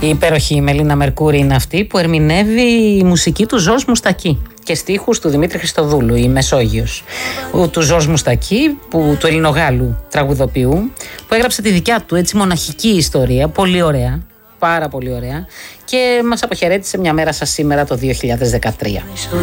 Η υπέροχη Μελίνα Μερκούρη είναι αυτή που ερμηνεύει η μουσική του Ζορζ Μουστακή και στίχους του Δημήτρη Χριστοδούλου, η Μεσόγειος. Του Ζορζ Μουστακή, του Ελληνογάλου τραγουδοποιού, που έγραψε τη δικιά του έτσι μοναχική ιστορία, πολύ ωραία, πάρα πολύ ωραία, και μας αποχαιρέτησε μια μέρα σαν σήμερα το 2013.